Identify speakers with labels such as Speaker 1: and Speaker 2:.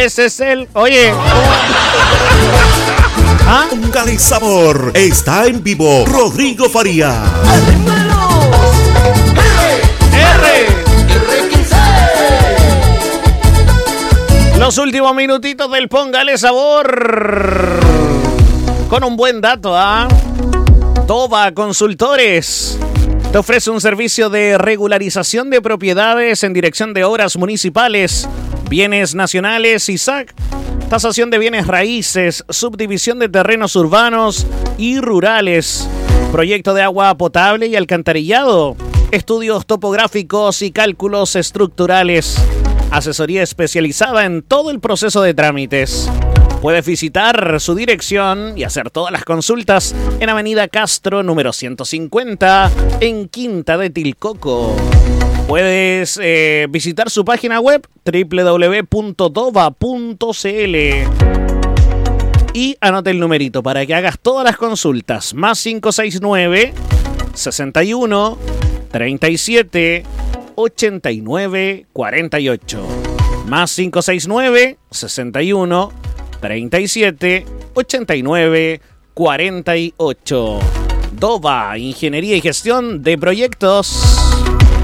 Speaker 1: Ese es el... Oye.
Speaker 2: ¿Ah? Póngale sabor. Está en vivo Rodrigo Faría.
Speaker 1: Los últimos minutitos del Póngale Sabor. Con un buen dato, ¿ah? Tova Consultores te ofrece un servicio de regularización de propiedades en dirección de obras municipales, bienes nacionales y SAC, tasación de bienes raíces, subdivisión de terrenos urbanos y rurales, proyecto de agua potable y alcantarillado, estudios topográficos y cálculos estructurales, asesoría especializada en todo el proceso de trámites. Puedes visitar su dirección y hacer todas las consultas en Avenida Castro, número 150, en Quinta de Tilcoco. Puedes visitar su página web www.tova.cl y anota el numerito para que hagas todas las consultas. Más 569 61 37 89 48. Más 569 61 37 89 48. Dova, Ingeniería y Gestión de Proyectos.